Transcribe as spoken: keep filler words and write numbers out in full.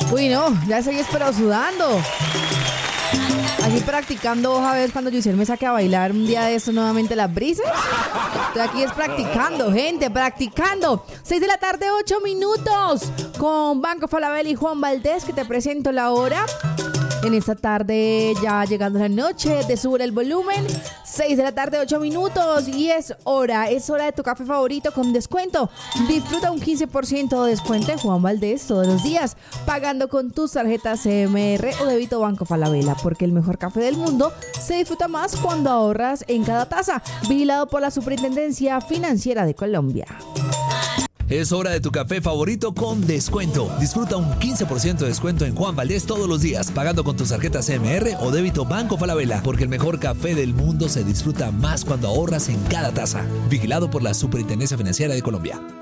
Uy, no, ya estoy pero sudando. Aquí practicando, ojalá ver cuando Yusel me saque a bailar un día de esto nuevamente las brisas. Estoy aquí es practicando, gente, practicando. seis de la tarde, ocho minutos. Con Banco Falabella y Juan Valdés, que te presento la hora. En esta tarde, ya llegando la noche, te sube el volumen. seis de la tarde, ocho minutos. Y es hora, es hora de tu café favorito con descuento. Disfruta un quince por ciento de descuento en Juan Valdés todos los días, pagando con tus tarjetas C M R o débito Banco Falabella, porque el mejor café del mundo se disfruta más cuando ahorras en cada taza. Vigilado por la Superintendencia Financiera de Colombia. Es hora de tu café favorito con descuento. Disfruta un quince por ciento de descuento en Juan Valdés todos los días, pagando con tus tarjetas C M R o débito Banco Falabella, porque el mejor café del mundo se disfruta más cuando ahorras en cada taza. Vigilado por la Superintendencia Financiera de Colombia.